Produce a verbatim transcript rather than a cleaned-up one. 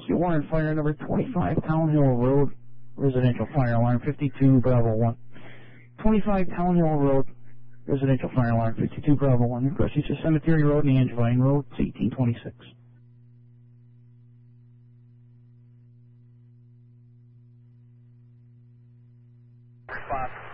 You wanted fire number twenty-five Town Hill Road, residential fire alarm fifty-two Bravo one. twenty-five Town Hill Road, residential fire alarm fifty-two Bravo one. Request use of Cemetery Road and Angevine Road, it's eighteen twenty-six. Five.